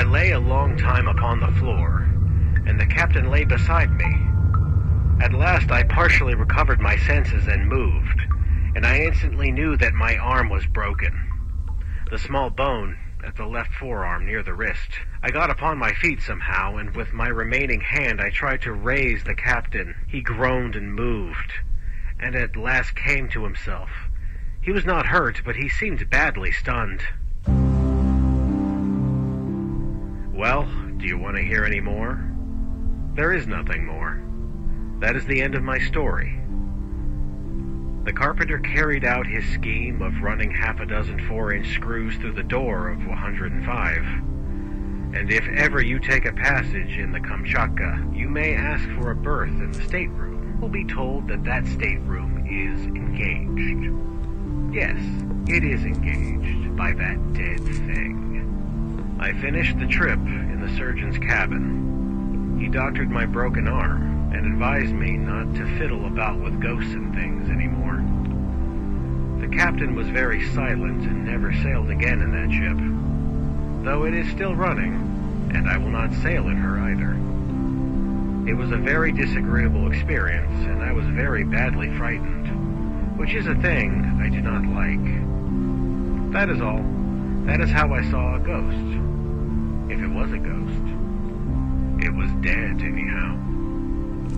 lay a long time upon the floor, and the captain lay beside me. At last I partially recovered my senses and moved, and I instantly knew that my arm was broken. The small bone at the left forearm near the wrist. I got upon my feet somehow, and with my remaining hand I tried to raise the captain. He groaned and moved, and at last came to himself. He was not hurt, but he seemed badly stunned. Well, do you want to hear any more? There is nothing more. That is the end of my story. The carpenter carried out his scheme of running half a dozen 4-inch screws through the door of 105. And if ever you take a passage in the Kamchatka, you may ask for a berth in the stateroom. You'll be told that that stateroom is engaged. Yes, it is engaged by that dead thing. I finished the trip in the surgeon's cabin. He doctored my broken arm and advised me not to fiddle about with ghosts and things anymore. The captain was very silent and never sailed again in that ship, though it is still running, and I will not sail in her either. It was a very disagreeable experience, and I was very badly frightened, which is a thing I do not like. That is all. That is how I saw a ghost. If it was a ghost, it was dead anyhow.